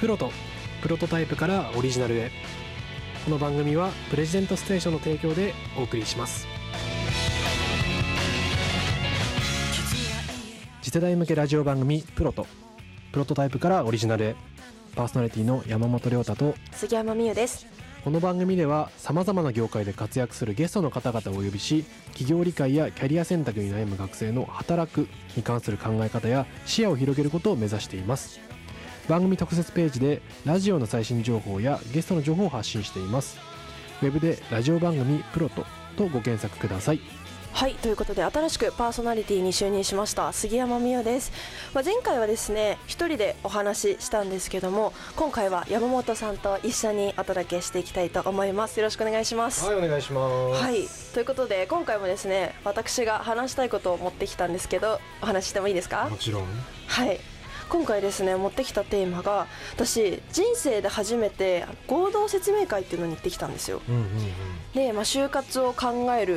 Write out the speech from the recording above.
プロトタイプからオリジナルへ。この番組はプレジデントステーションの提供でお送りします。次世代向けラジオ番組プロトタイプからオリジナルへ。パーソナリティの山本亮太と杉山美優です。 この番組ではさまざまな業界で活躍するゲストの方々をお呼びし、企業理解やキャリア選択に悩む学生の働くに関する考え方や視野を広げることを目指しています。番組特設ページでラジオの最新情報やゲストの情報を発信しています。ウェブでラジオ番組プロトとご検索ください。 はい、ということで新しくパーソナリティに就任しました杉山美優です。前回はですね一人でお話ししたんですけども、今回は山本さんと一緒にお届けしていきたいと思います。よろしくお願いします。 はい、お願いします。 はい、ということで今回もですね私が話したいことを持ってきたんですけど、お話ししてもいいですか？ もちろん。 はい、今回ですね持ってきたテーマが、私人生で初めて合同説明会っていうのに行ってきたんですよ。で、就活を考える